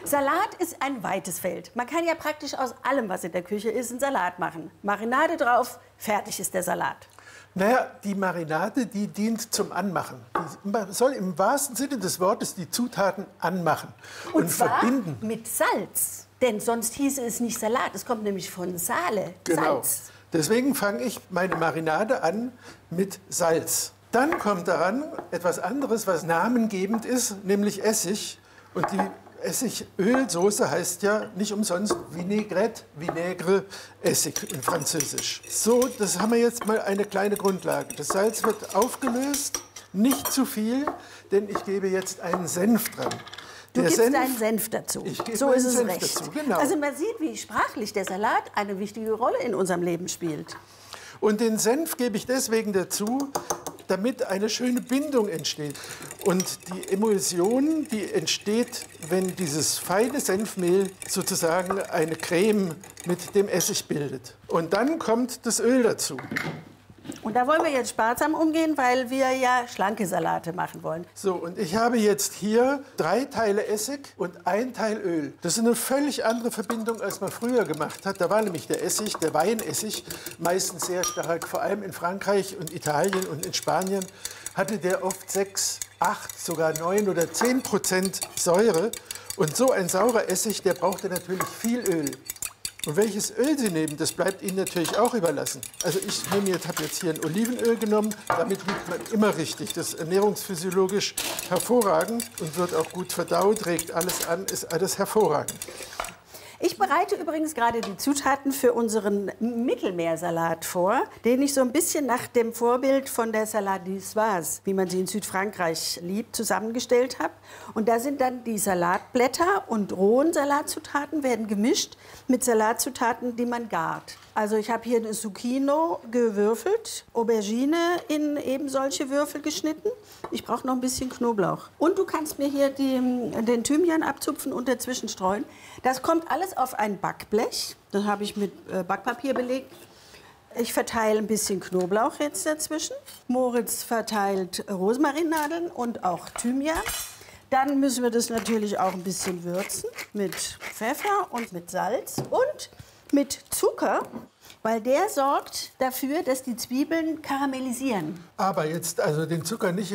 Salat ist ein weites Feld. Man kann ja praktisch aus allem, was in der Küche ist, einen Salat machen. Marinade drauf, fertig ist der Salat. Naja, die Marinade, die dient zum Anmachen. Man soll im wahrsten Sinne des Wortes die Zutaten anmachen und zwar verbinden. Mit Salz. Denn sonst hieße es nicht Salat. Es kommt nämlich von Sale, Genau. Salz. Deswegen fange ich meine Marinade an mit Salz. Dann kommt daran etwas anderes, was namengebend ist, nämlich Essig. Und die Essigölsoße heißt ja nicht umsonst Vinaigrette, Vinaigre, Essig in Französisch. So, das haben wir jetzt mal eine kleine Grundlage. Das Salz wird aufgelöst, nicht zu viel, denn ich gebe jetzt einen Senf dran. Du gibst deinen Senf dazu. So ist es recht. Dazu, genau. Also man sieht, wie sprachlich der Salat eine wichtige Rolle in unserem Leben spielt. Und den Senf gebe ich deswegen dazu, damit eine schöne Bindung entsteht. Und die Emulsion, die entsteht, wenn dieses feine Senfmehl sozusagen eine Creme mit dem Essig bildet. Und dann kommt das Öl dazu. Und da wollen wir jetzt sparsam umgehen, weil wir ja schlanke Salate machen wollen. So, und ich habe jetzt hier 3 Teile Essig und 1 Teil Öl. Das ist eine völlig andere Verbindung, als man früher gemacht hat. Da war nämlich der Essig, der Weinessig, meistens sehr stark, vor allem in Frankreich und Italien und in Spanien, hatte der oft 6, 8, sogar 9 oder 10% Säure. Und so ein saurer Essig, der brauchte natürlich viel Öl. Und welches Öl Sie nehmen, das bleibt Ihnen natürlich auch überlassen. Also ich habe jetzt hier ein Olivenöl genommen, damit liegt man immer richtig. Das ist ernährungsphysiologisch hervorragend und wird auch gut verdaut, regt alles an, ist alles hervorragend. Ich bereite übrigens gerade die Zutaten für unseren Mittelmeersalat vor, den ich so ein bisschen nach dem Vorbild von der Salade niçoise, wie man sie in Südfrankreich liebt, zusammengestellt habe. Und da sind dann die Salatblätter und rohen Salatzutaten werden gemischt mit Salatzutaten, die man gart. Also ich habe hier eine Zucchino gewürfelt, Aubergine in eben solche Würfel geschnitten. Ich brauche noch ein bisschen Knoblauch. Und du kannst mir hier den Thymian abzupfen und dazwischen streuen. Das kommt alles auf ein Backblech. Das habe ich mit Backpapier belegt. Ich verteile ein bisschen Knoblauch jetzt dazwischen. Moritz verteilt Rosmarinnadeln und auch Thymian. Dann müssen wir das natürlich auch ein bisschen würzen mit Pfeffer und mit Salz und mit Zucker, weil der sorgt dafür, dass die Zwiebeln karamellisieren. Aber jetzt also den Zucker nicht